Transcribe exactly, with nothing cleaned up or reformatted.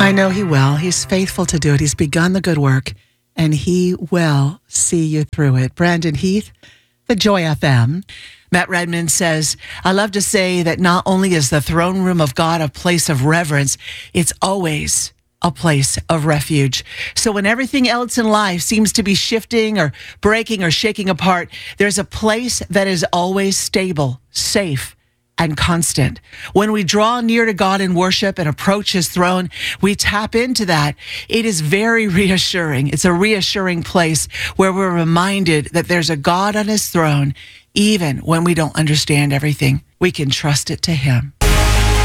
I know he will. He's faithful to do it. He's begun the good work, and he will see you through it. Brandon Heath, the Joy F M. Matt Redman says, I love to say that not only is the throne room of God a place of reverence, it's always a place of refuge. So when everything else in life seems to be shifting or breaking or shaking apart, there's a place that is always stable, safe, and constant. When we draw near to God in worship and approach his throne, we tap into that. It is very reassuring. It's a reassuring place where we're reminded that there's a God on his throne. Even when we don't understand everything, we can trust it to him.